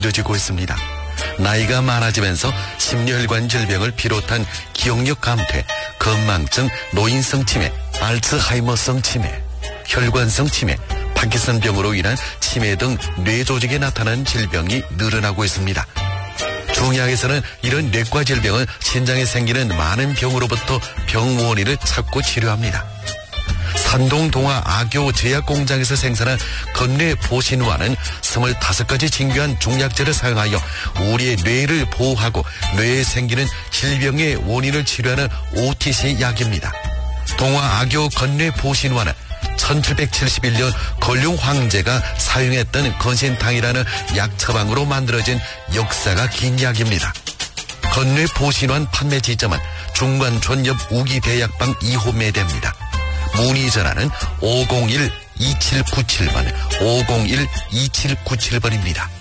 이뤄지고 있습니다. 나이가 많아지면서 심혈관 질병을 비롯한 기억력 감퇴, 건망증, 노인성 치매, 알츠하이머성 치매, 혈관성 치매, 파킨슨병으로 인한 치매 등 뇌조직에 나타나는 질병이 늘어나고 있습니다. 중의학에서는 이런 뇌과 질병은 신장에 생기는 많은 병으로부터 병 원인을 찾고 치료합니다. 산동 동화 악교 제약공장에서 생산한 건뇌 보신화는 25가지 진귀한 중약재를 사용하여 우리의 뇌를 보호하고 뇌에 생기는 질병의 원인을 치료하는 OTC 약입니다. 동화 악교 건뇌 보신화는 1771년 건룡 황제가 사용했던 건신탕이라는 약 처방으로 만들어진 역사가 긴 약입니다. 건뇌 보신환 판매 지점은 중관촌 옆 우기대약방 2호 매대입니다. 문의 전화는 501-2797번, 501-2797번입니다.